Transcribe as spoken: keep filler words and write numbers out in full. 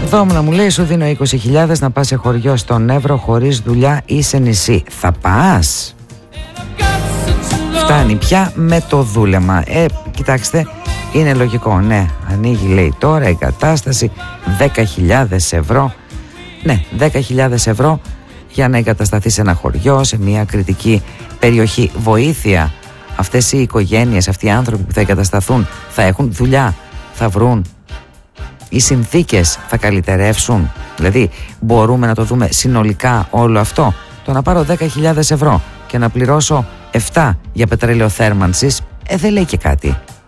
Δόμνα μου λέει: σου δίνω είκοσι χιλιάδες να πας σε χωριό στον Εύρο χωρίς δουλειά ή σε νησί. Θα πας? Φτάνει πια με το δούλεμα. Ε, κοιτάξτε, είναι λογικό. Ναι, ανοίγει λέει τώρα η κατάσταση. δέκα χιλιάδες ευρώ. Ναι, δέκα χιλιάδες ευρώ για να εγκατασταθεί σε ένα χωριό, σε μια κριτική περιοχή. Βοήθεια. Αυτές οι οικογένειες, αυτοί οι άνθρωποι που θα εγκατασταθούν θα έχουν δουλειά, θα βρουν. Οι συνθήκες θα καλυτερεύσουν. Δηλαδή μπορούμε να το δούμε συνολικά όλο αυτό. Το να πάρω δέκα χιλιάδες ευρώ και να πληρώσω επτά για πετρέλαιο θέρμανσης, ε, δεν λέει και κάτι.